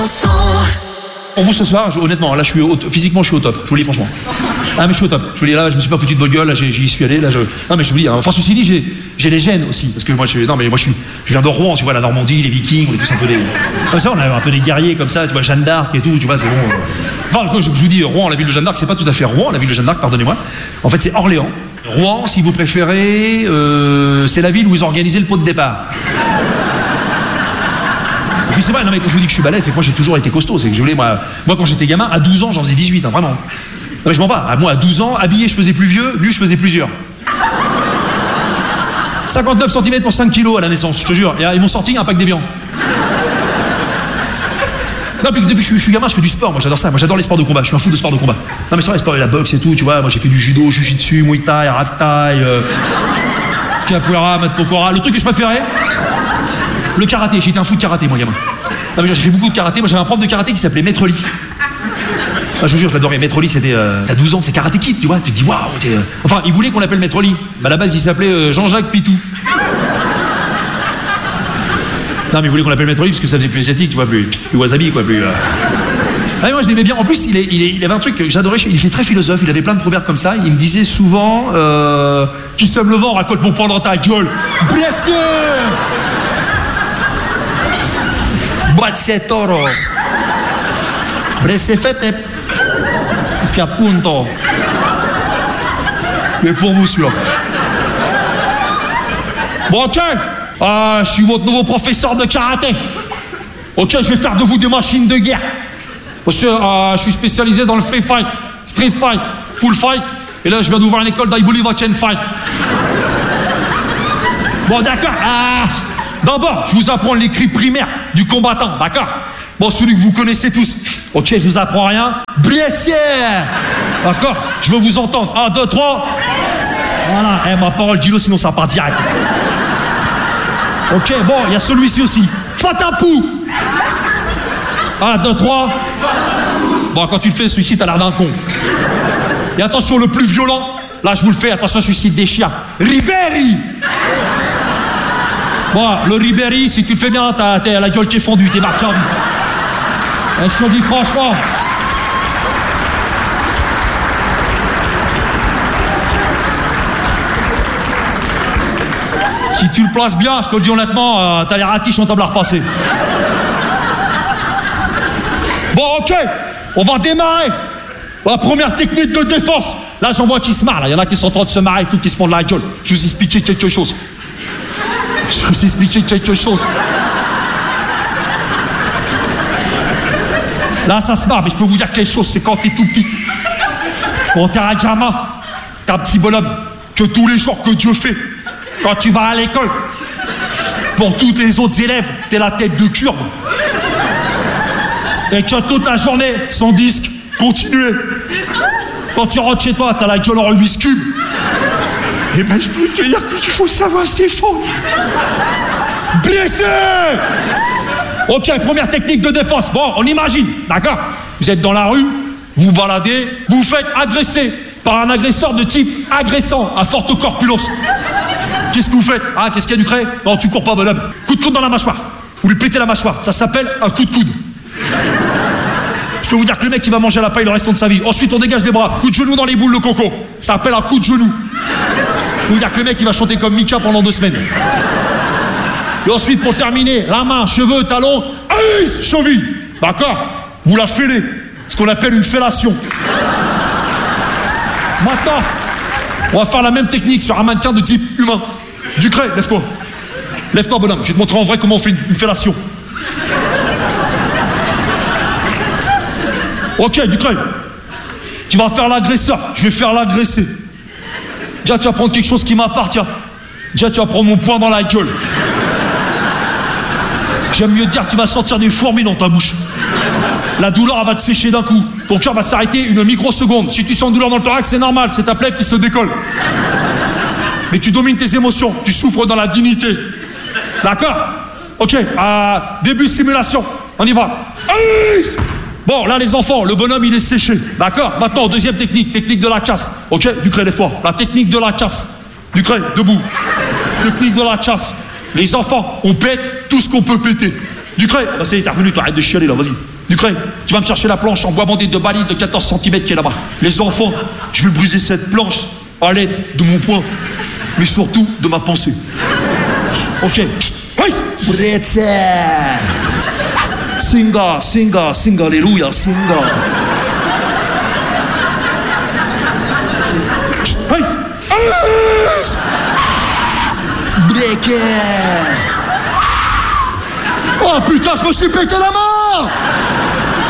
Pour vous ce soir, honnêtement, là physiquement je suis au top, je vous le dis franchement. Ah mais je suis au top, je vous le dis là, je me suis pas foutu de votre gueule, là j'y suis allé, là Non mais je vous le dis, enfin ceci dit, j'ai les gènes aussi, parce que moi je viens de Rouen, tu vois, la Normandie, les Vikings, on est tous un peu des... Comme ça, on a un peu des guerriers comme ça, tu vois, Jeanne d'Arc et tout, tu vois, c'est bon. Enfin, je vous dis, Rouen, la ville de Jeanne d'Arc, c'est pas tout à fait Rouen, la ville de Jeanne d'Arc, pardonnez-moi. En fait, c'est Orléans. Rouen, si vous préférez, c'est la ville où ils ont organisé le pot de départ. Et puis c'est vrai, non mais quand je vous dis que je suis balèze, c'est que moi j'ai toujours été costaud, c'est que je voulais, moi quand j'étais gamin, à 12 ans, j'en faisais 18, hein, vraiment. Non mais je mens pas, moi à 12 ans, habillé je faisais plus vieux, nu je faisais plusieurs. 59 cm pour 5 kilos à la naissance, je te jure, et ils m'ont sorti un pack d'évian. Non, depuis que je suis gamin, je fais du sport, moi j'adore ça, moi j'adore les sports de combat, je suis un fou de sport de combat. Non mais c'est vrai, les sports, la boxe et tout, tu vois, moi j'ai fait du judo, jujitsu, muay thai, rat thai, capoeira, mat pokora, le truc que je préférais, le karaté, j'étais un fou de karaté moi gamin. Non mais j'ai fait beaucoup de karaté, moi j'avais un prof de karaté qui s'appelait Maître Lee. Ah, je vous jure, je l'adorais, Maître Lee c'était, t'as 12 ans, c'est karaté kid, tu vois, tu te dis waouh, enfin il voulait qu'on l'appelle Maître Lee, bah à la base il s'appelait Jean-Jacques Pitou. Non mais il voulait qu'on l'appelle Maître Lee parce que ça faisait plus asiatique, tu vois, plus wasabi quoi, plus... Ah mais moi je l'aimais bien, en plus il avait un truc que j'adorais, il était très philosophe, il avait plein de proverbes comme ça, il me disait souvent qui sème le vent raconte mon poing dans ta gueule. Bien sûr. Grazie toro. Bresse fete. Fia punto. Mais pour vous celui-là. Bon ok. Je suis votre nouveau professeur de karaté. Ok, je vais faire de vous des machines de guerre. Parce que je suis spécialisé dans le free fight, street fight, full fight. Et là, je viens d'ouvrir une école d'I Believe I Can Fight. Bon, d'accord. D'abord, je vous apprends les cris primaires du combattant, d'accord? Bon, celui que vous connaissez tous. Ok, je vous apprends rien. Blessé. D'accord? Je veux vous entendre. 1, 2, 3. Voilà. Ma parole, dis-le, sinon ça part direct. Ok, bon, il y a celui-ci aussi. Fatapou. 1, 2, 3. Bon, quand tu le fais, celui-ci, t'as l'air d'un con. Et attention, le plus violent, là, je vous le fais, attention, celui-ci des chiens. Ribéry. Bon, le Ribéry, si tu le fais bien, t'as la gueule qui est fondue, t'es marqué en vie. Et je te dis franchement. Si tu le places bien, je te le dis honnêtement, t'as les ratiches, on t'a la repasser. Bon, ok, on va démarrer. La première technique de défense. Là, j'en vois qui se marrent. Il y en a qui sont en train de se marrer, tout qui se font de la gueule. Je vous expliquer quelque chose. Là, ça se marre, mais je peux vous dire quelque chose. C'est quand t'es tout petit. Quand t'es un gamin, t'es un petit bonhomme, que tous les jours que Dieu fait, quand tu vas à l'école, pour tous les autres élèves, t'es la tête de Kurde. Et que toute la journée, sans disque, continuer. Quand tu rentres chez toi, t'as la gueule en Rubik's Cube. Eh ben, je peux te dire que tu faut savoir se défendre. Blessé. Ok, première technique de défense. Bon, on imagine, d'accord? Vous êtes dans la rue, vous vous baladez, vous vous faites agresser par un agresseur de type agressant à forte corpulence. Qu'est-ce que vous faites? Qu'est-ce qu'il y a du craie? Non, tu cours pas, bonhomme. Coup de coude dans la mâchoire. Vous lui pétez la mâchoire. Ça s'appelle un coup de coude. Je peux vous dire que le mec, il va manger à la paille le restant de sa vie. Ensuite, on dégage les bras. Coup de genou dans les boules de coco. Ça s'appelle un coup de genou. Je peux vous dire que le mec, il va chanter comme Mika pendant 2 semaines. Et ensuite, pour terminer, la main, cheveux, talons, aïe, cheville. D'accord? Vous la fêlez. Ce qu'on appelle une fellation. Maintenant, on va faire la même technique sur un mannequin de type humain. Ducret, lève-toi. Lève-toi, bonhomme. Je vais te montrer en vrai comment on fait une fellation. Ok, Ducret. Tu vas faire l'agresseur. Je vais faire l'agresser. Déjà, tu vas prendre quelque chose qui m'appartient. Déjà, tu vas prendre mon poing dans la gueule. J'aime mieux te dire que tu vas sentir des fourmis dans ta bouche. La douleur, elle va te sécher d'un coup. Ton cœur va s'arrêter une microseconde. Si tu sens une douleur dans le thorax, c'est normal, c'est ta plèvre qui se décolle. Mais tu domines tes émotions, tu souffres dans la dignité. D'accord? Ok, début simulation. On y va. Bon, là, les enfants, le bonhomme, il est séché. D'accord? Maintenant, deuxième technique, technique de la chasse. Ok? Ducret, lève-toi. La technique de la chasse. Ducret, debout. Technique de la chasse. Les enfants, on pète tout ce qu'on peut péter. Ducret, là, c'est, t'es revenu, toi, arrête de chialer, là, vas-y. Ducret, tu vas me chercher la planche en bois bandé de baline de 14 cm qui est là-bas. Les enfants, je vais briser cette planche à l'aide de mon poing, mais surtout de ma pensée. Ok. Bretzel. Singa, singa, singa, alléluia, singa. Breaker. Oh putain, je me suis pété la main!